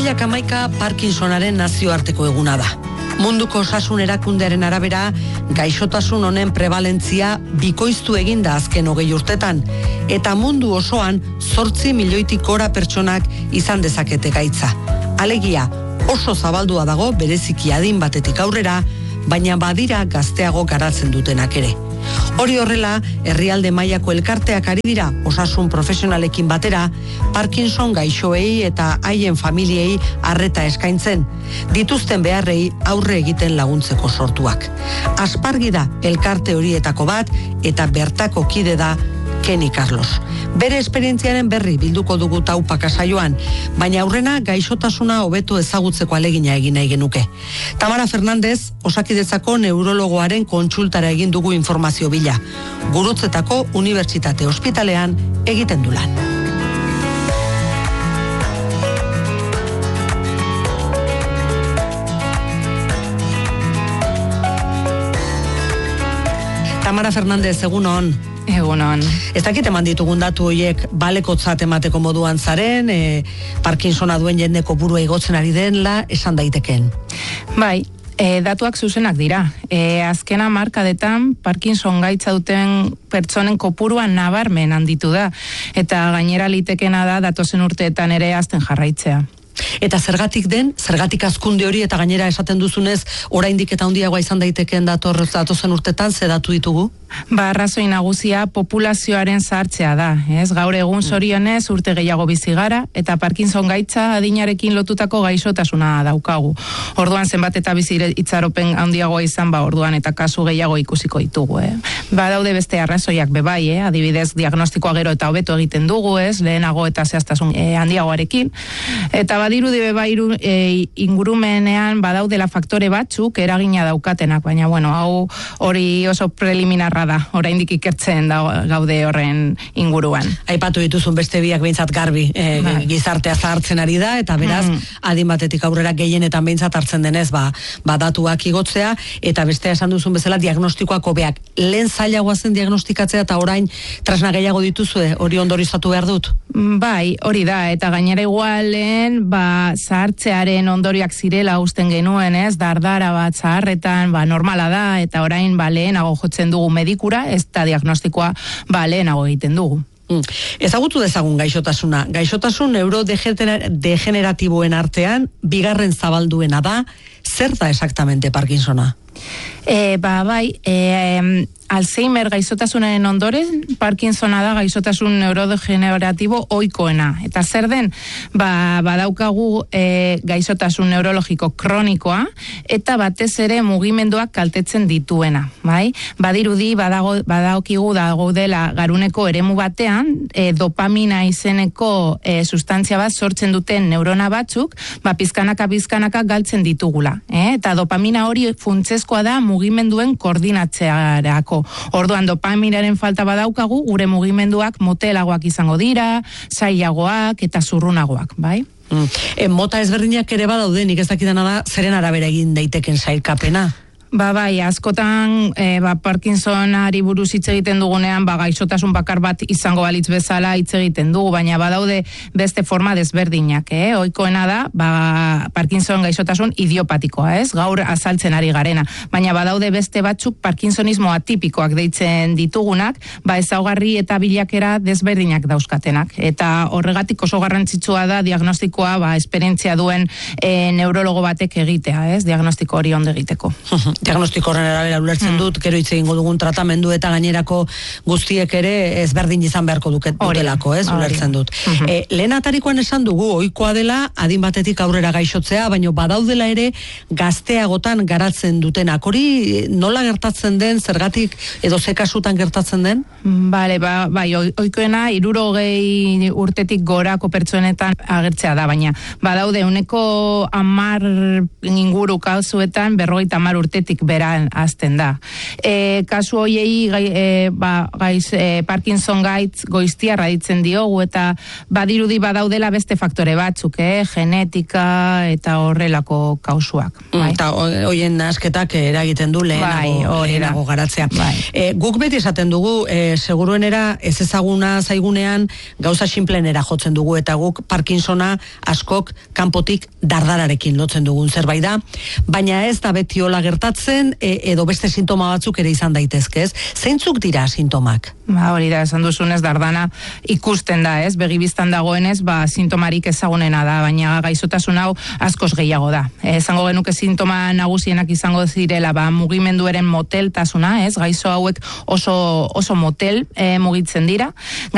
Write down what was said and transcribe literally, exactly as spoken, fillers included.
bi mila hamaika Parkinsonaren nazioarteko eguna da. Munduko osasun erakundearen arabera, gaixotasun honen prebalentzia bikoiztu eginda azken hogei urtetan, eta mundu osoan zortzi milioitik gora pertsonak izan dezakete gaitza. Alegia, oso zabaldua dago bereziki adin batetik aurrera, baina badira gazteago garatzen dutenak ere. Hori horrela, herrialde mailako elkarteak ari dira osasun profesionalekin batera, Parkinson gaixoei eta haien familiei arreta eskaintzen, dituzten beharrei aurre egiten laguntzeko sortuak. Aspargi da elkarte horietako bat eta bertako kide da Kenny Carlos. Bere esperientziaren berri bilduko dugu Taupaka saioan, baina aurrena gaixotasuna hobeto ezagutzeko alegina egin nahi genuke. Tamara Fernandez, Osakidetzako neurologoaren kontsultara egin dugu informazio bila. Gurutzetako Unibertsitate Ospitalean egiten du lan. Tamara Fernandez, egun on. Egunon. Ez dakit eman ditugun datu horiek balekotzat emateko moduan zaren, e, Parkinsona duen jende kopurua igotzen ari denla, esan daiteken. Bai, e, datuak zuzenak dira. E, azkena markadetan Parkinson gaitza duten pertsonen kopurua nabarmen handitu da, eta gainera litekena da datozen urteetan ere azten jarraitzea. Eta zergatik den, zergatik azkunde hori eta gainera esaten duzunez, oraindik eta handiagoa izan daiteken dator datozen urtetan, ze datu ditugu? Ba, arrazoi nagusia populazioaren zahartzea da, ez? Gaur egun zorionez urte gehiago bizi gara eta Parkinson gaitza adinarekin lotutako gaixotasuna daukagu. Orduan zenbat eta bizi itxaropen handiagoa izan, ba orduan eta kasu gehiago ikusiko ditugu, eh? Ba, daude beste arrazoiak bebai, eh? Adibidez, diagnostikoa gero eta hobeto egiten dugu, ez? Lehenago eta zehaztasun eh, handiagoarekin. Eta badirudi bebai eh, ingurumenean badaudela faktore batzuk eragina daukatenak, baina bueno, hau hori oso preliminarra da, oraindik ikertzen da gaude horren inguruan. Aipatu dituzun beste biak behintzat garbi, e, bai. Gizartea zahartzen ari da, eta beraz, mm. adin batetik aurrera gehienetan behintzat hartzen denez, ba, ba datuak igotzea, eta bestea esan duzun bezala diagnostikoak hobeak. Lehen zailagoa zen diagnostikatzea, eta orain tresna gehiago dituzue, hori ondorizatu behar dut? Bai, hori da, eta gainera igualen, ba, zahartzearen ondorioak zirela usten genuen, ez, dardara bat zaharretan, ba, normala da, eta orain, ba, lehenago jotzen dugu medikura, ez da diagnostikoa, ba, lehenago egiten dugu. Mm. Ezagutu dezagun gaixotasuna. Gaixotasun neurodegeneratiboen artean, bigarren zabalduena da, zer da exactamente Parkinsona? E, ba, bai, e, Alzheimer gaixotasunaren ondoren, Parkinsona da gaixotasun neurodegeneratibo ohikoena. Eta zer den, ba, badaukagu e, gaixotasun neurologiko kronikoa, eta batez ere mugimenduak kaltetzen dituena. Bai? Badirudi, badago, badaukigu dago dela garuneko eremu batean, e, dopamina izeneko e, sustantzia bat sortzen duten neurona batzuk, ba, pizkanaka pizkanaka galtzen ditugula. Eh? Eta dopamina hori funtsezkoa da mugimenduen koordinatzearako. Orduan dopaminaren falta badaukagu, gure mugimenduak motelagoak izango dira, zailagoak eta zurrunagoak, bai? Mm. E, mota ezberdinak ere badaude, nik ez dakidana da, zeren arabera egin daiteken sailkapena? Ba, bai, askotan e, ba, Parkinsonari buruz hitz egiten dugunean, ba, gaixotasun bakar bat izango balitz bezala hitz egiten dugu, baina badaude beste forma desberdinak, eh? Ohikoena da, ba, Parkinson gaixotasun idiopatikoa, ez? Gaur azaltzen ari garena, baina badaude beste batzuk Parkinsonismo atipikoak deitzen ditugunak, ba, ezaugarri eta bilakera desberdinak dauzkatenak, eta horregatik oso garrantzitsua da diagnostikoa, ba, esperientzia duen e, neurologo batek egitea, ez? Diagnostiko hori ondo egiteko. Diagnostiko horren arabera ulertzen dut, gero hitz egingo dugun tratamendu eta gainerako guztiek ere ezberdin izan beharko duket dutelako, ez, ulertzen dut. Uh-huh. E, lehen atarikoan esan dugu, ohikoa dela, adin batetik aurrera gaixotzea, baina badaudela ere gazteagotan garatzen dutenak. Hori nola gertatzen den, zergatik edo ze kasutan gertatzen den? Bale, ba, bai, ohikoena hirurogei urtetik gorako pertsonetan agertzea da, baina badaude uneko hamar inguru kasuetan berrogeita hamar urtetik hortik beran hasten da. E, kasu hoiei gai, e, ba, gaiz, e, Parkinson gaitz goiztia raditzen diogu, eta badirudi badaudela beste faktore batzuk, eh? Genetika eta horrelako kausuak. Bai. Eta hoien asketak eragiten du lehenago, bai, lehenago garatzea. Bai. E, guk beti esaten dugu, e, seguruenera ez ezaguna zaigunean gauza simplenera jotzen dugu, eta guk Parkinsona askok kanpotik dardararekin lotzen dugun zerbait da, baina ez da beti hola gertatzen, e, edo beste sintoma batzuk ere izan daitezke, ez? Zeintzuk dira sintomak? Ba, hori da, esan duzunez, dardana ikusten da, ez? Begibistan dagoenez, ba, sintomarik ezagunena da, baina gaizotasun hau askoz gehiago da. E, esango genuke sintoma nagusienak izango zirela, ba, mugimenduaren moteltasuna, ez? Gaizo hauek oso, oso motel e, mugitzen dira.